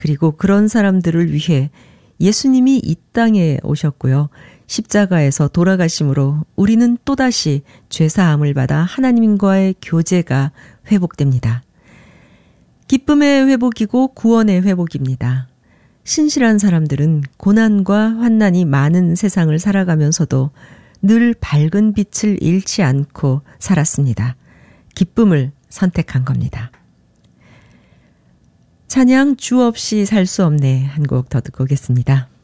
그리고 그런 사람들을 위해 예수님이 이 땅에 오셨고요. 십자가에서 돌아가심으로 우리는 또다시 죄사함을 받아 하나님과의 교제가 회복됩니다. 기쁨의 회복이고 구원의 회복입니다. 신실한 사람들은 고난과 환난이 많은 세상을 살아가면서도 늘 밝은 빛을 잃지 않고 살았습니다. 기쁨을 선택한 겁니다. 찬양 주 없이 살 수 없네 한 곡 더 듣고 오겠습니다.